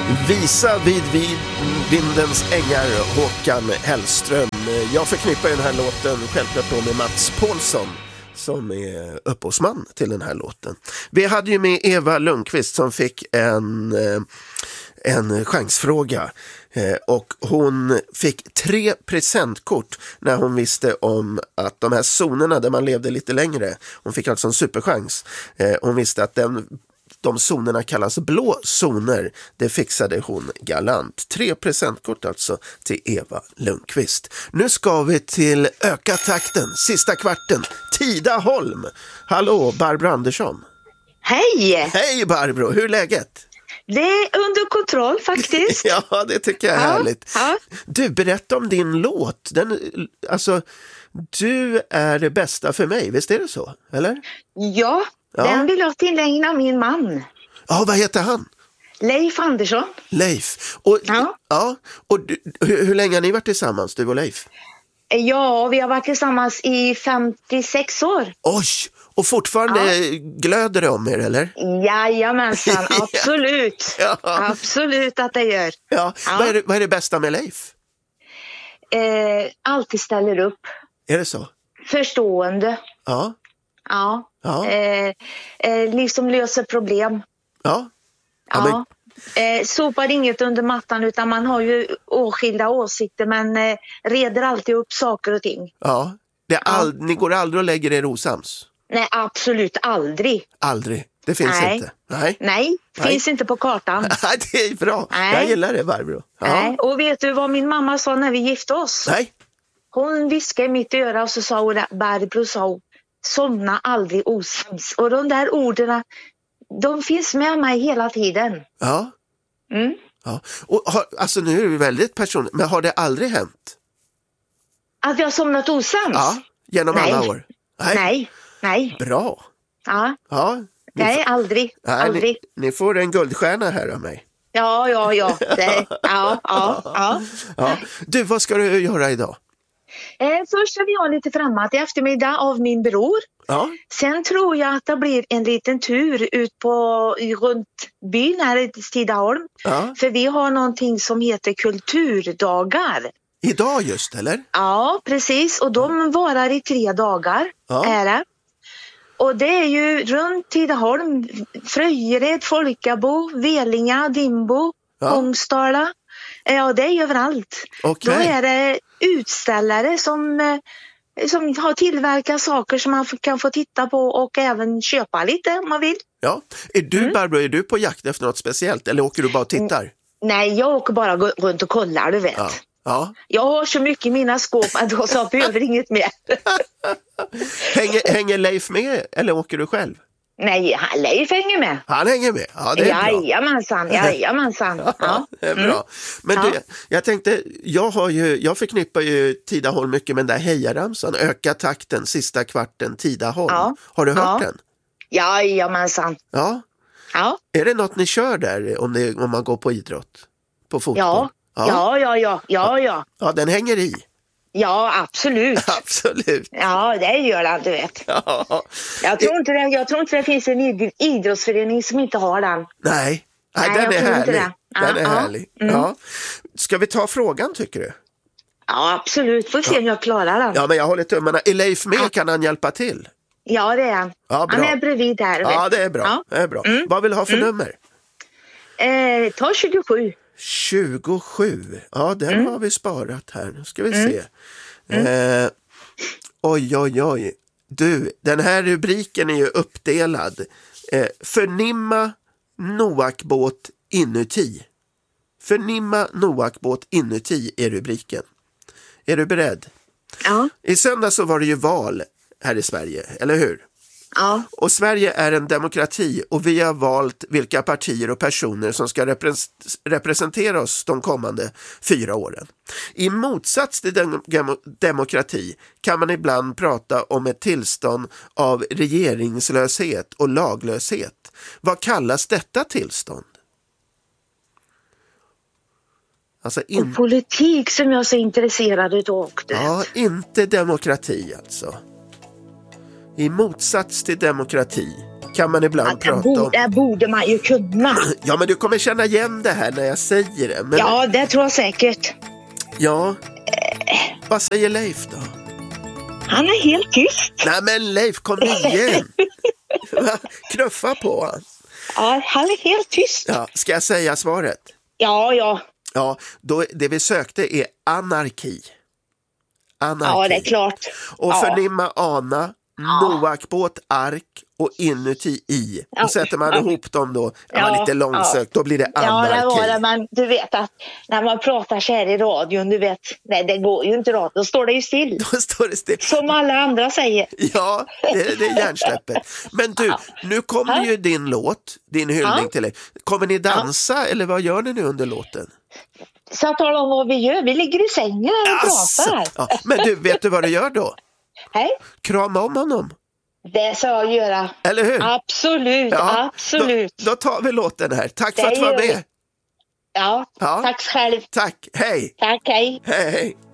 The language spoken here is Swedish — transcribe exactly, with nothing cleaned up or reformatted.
Visa vid, vid vindens ängar, Håkan Hellström. Jag förknippar den här låten självklart då med Mats Paulsson som är upphovsman till den här låten. Vi hade ju med Eva Lundqvist som fick en, en chansfråga. Och hon fick tre presentkort när hon visste om att de här zonerna där man levde lite längre, hon fick alltså en superchans. Hon visste att den De zonerna kallas blå zoner. Det fixade hon galant. Tre presentkort alltså till Eva Lundqvist. Nu ska vi till Öka takten. Sista kvarten. Tidaholm. Hallå, Barbro Andersson. Hej! Hej Barbro, hur är läget? Det är under kontroll faktiskt. Ja, det tycker jag är ja, härligt. Ja. Du, berätta om din låt. Den, alltså, du är det bästa för mig. Visst är det så, eller? Ja, Ja. Den vill jag tillägna min man. Ja, vad heter han? Leif Andersson. Leif. Och, Ja. ja, och du, hur, hur länge har ni varit tillsammans, du och Leif? Ja, vi har varit tillsammans i femtiosex år. Oj, och fortfarande ja. glöder det om er, eller? Jajamensan, absolut. ja. Absolut att det gör. Ja. Ja. Vad, är det, vad är det bästa med Leif? Eh, alltid ställer upp. Är det så? Förstående. Ja. Ja. Ja. Eh, eh, liksom löser problem. Ja. Ja. Men... Eh, sopar inget under mattan utan man har ju åskilda åsikter men eh, reder alltid upp saker och ting. Ja. Det är all... ja. Ni går aldrig och lägger er osams? Nej, absolut aldrig. Aldrig? Det finns Nej. inte? Nej. Nej, finns Nej. inte på kartan. Nej, det är bra. Nej. Jag gillar det, Barbro. Ja. Nej. Och vet du vad min mamma sa när vi gifte oss? Nej. Hon viskade i mitt öra och så sa hon, Barbro sa hon, somna aldrig osams. Och de där orden, de finns med mig hela tiden. Ja. Mm. Ja. Och har, alltså nu är det väldigt personligt, men har det aldrig hänt? Att vi har somnat osams? Ja, genom Nej. alla år. Nej. Nej. Nej. Bra. Ja. Ja. Nej, får, aldrig. nej, aldrig. Ni, ni får en guldstjärna här av mig. Ja, ja, ja. Det, ja, ja, ja. Ja. Du, vad ska du göra idag? Eh, först ska vi ha lite framåt i eftermiddag av min bror. Ja. Sen tror jag att det blir en liten tur ut på runt byn här i Tidaholm. Ja. För vi har någonting som heter kulturdagar. Idag just, eller? Ja, precis. Och de varar i tre dagar. Ja. Är det. Och det är ju runt Tidaholm, Fröjered, Folkabo, Velinga, Dimbo, Ja. Ångstala. Ja, det är överallt. Okej. Då är det utställare som, som har tillverkat saker som man kan få titta på och även köpa lite om man vill. Ja. Är du, Mm. Barbro, är du på jakt efter något speciellt eller åker du bara och tittar? Nej, jag åker bara gå- runt och kollar, du vet. Ja. Ja. Jag har så mycket i mina skåp att då så jag behöver inget mer. Hänger, hänger Leif med eller åker du själv? Nej, han- Leif hänger med. Han hänger med. Ja, det är bra. Jajamensan, jajamensan. Ja. Det är bra. Men Ja. du, jag tänkte, jag, har ju, jag förknippar ju Tidaholm mycket med den där hejaramsan. Öka takten, sista kvarten, Tidaholm. Ja. Har du hört Ja. den? Jajamensan. Ja. Ja, Är det något ni kör där om, det, om man går på idrott? På fotboll? ja, ja, ja, ja, ja, ja. Ja, den hänger i. Ja, absolut. Absolut. Ja, det gör den, du vet. Ja. Jag tror inte det, jag tror inte det finns en id- idrottsförening som inte har den. Nej, Nej, Nej, den jag är tror inte härlig. det. Ja, Den är ja. härlig. Mm. Ja. Ska vi ta frågan, tycker du? Ja, absolut. Får se om jag klarar den. Ja, Ja, men jag håller tummarna. Är Leif med? Kan han hjälpa till? det är han. Ja, bra. Han är bredvid här. Ja, vet. det är bra. Ja. Det är bra. Mm. Vad vill du ha för Mm. nummer? Eh, ta tjugosju. tjugosju. Ja, den Mm. har vi sparat här. Nu ska vi Mm. se. Eh, oj, oj, oj. Du, den här rubriken är ju uppdelad. Eh, förnimma Noakbåt inuti. Förnimma Noakbåt inuti är rubriken. Är du beredd? Ja, I söndag så var det ju val här i Sverige, eller hur? ja, Och Sverige är en demokrati och vi har valt vilka partier och personer som ska repres- representera oss de kommande fyra åren. I motsats till dem- gemo- demokrati kan man ibland prata om ett tillstånd av regeringslöshet och laglöshet. Vad kallas detta tillstånd? Alltså och in- politik som jag är så intresserad utav. ja, inte demokrati alltså. I motsats till demokrati kan man ibland Ja, det, prata borde, om. det borde man ju kunna. Ja, men du kommer känna igen det här när jag säger det. Men, Ja, det tror jag säkert. ja. Vad säger Leif då? Han är helt tyst. Nej men Leif, kom igen. Knuffa på han. Ja, han är helt tyst. Ja, ska jag säga svaret? Ja, ja. Ja, då, det vi sökte är anarki. Anarki. Ja, det är klart. Och Ja. förnimma ana, Noakbåt, ark och inuti i. Ja. Och sätter man Ja. ihop dem då, är man Ja. lite långsökt, då blir det Ja, anarki. det var det, men du vet att när man pratar så här i radion, du vet, nej det går ju inte radion, då står det ju still. Då står det still. Som alla andra säger. Ja, det, det är hjärnsläppet. Men du, nu kommer Ja. ju din låt, din hyllning Ja. till dig. Kommer ni dansa eller vad gör ni nu under låten? Så jag talar om vad vi gör, vi ligger i sängen här och Asså. pratar. Ja, men du, vet du vad du gör då? Hej, Krama om honom, det ska jag göra. eller hur? Absolut, Ja, absolut. Då, då tar vi låten här. Tack för Det att du var gör vi. med. Ja, Ja. tack själv. Tack, hej. Tack, hej. Hej, hej.